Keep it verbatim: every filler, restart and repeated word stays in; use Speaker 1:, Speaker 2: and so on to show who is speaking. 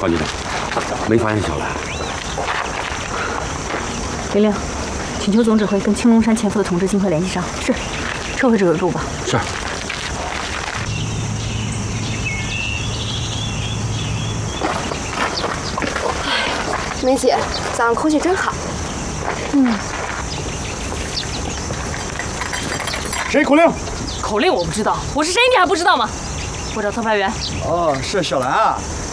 Speaker 1: 王局长，没发现小兰。
Speaker 2: 玲玲，请求总指挥跟青龙山前夫的统治尽快联系上。是，撤回这个路吧。
Speaker 1: 是。
Speaker 3: 梅姐，早上空气真好。
Speaker 2: 嗯。
Speaker 4: 谁口令？
Speaker 2: 口令我不知道，我是谁你还不知道吗？我找特派员。
Speaker 4: 哦，是小兰啊。